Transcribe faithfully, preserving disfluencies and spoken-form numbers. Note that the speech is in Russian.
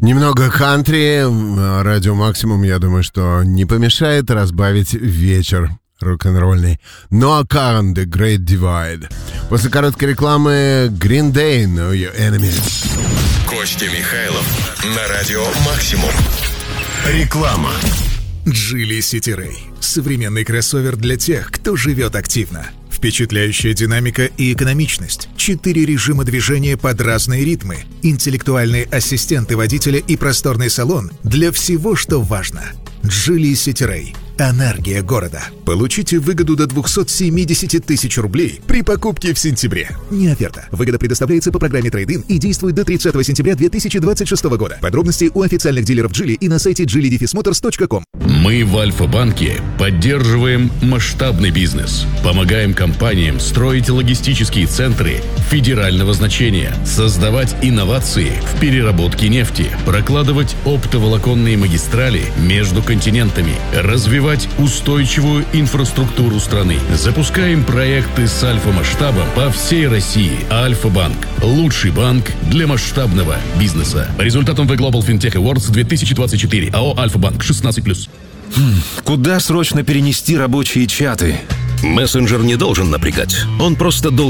Немного кантри, радио Максимум, я думаю, что не помешает разбавить вечер рок-н-ролльный. Noah Kahan, The Great Divide. После короткой рекламы Green Day, No Your Enemy. Костя Михайлов на радио Максимум. Реклама. Geely City Ray. Современный кроссовер для тех, кто живет активно. Впечатляющая динамика и экономичность. Четыре режима движения под разные ритмы. Интеллектуальные ассистенты водителя и просторный салон для всего, что важно. Geely City Ray. Энергия города. Получите выгоду до двести семьдесят тысяч рублей при покупке в сентябре. Не оферта. Выгода предоставляется по программе Trade-in и действует до тридцатого сентября две тысячи двадцать шестого года. Подробности у официальных дилеров Geely и на сайте джили дефис моторс точка ком. Мы в Альфа-банке поддерживаем масштабный бизнес. Помогаем компаниям строить логистические центры федерального значения, создавать инновации в переработке нефти, прокладывать оптоволоконные магистрали между континентами, развивать устойчивую инфраструктуру страны. Запускаем проекты с альфа-масштабом по всей России. Альфа-банк – лучший банк для масштабного бизнеса. По результатам The Global FinTech Awards две тысячи двадцать четыре. АО «Альфа-банк» шестнадцать плюс. Куда срочно перенести рабочие чаты? Мессенджер не должен напрягать. Он просто должен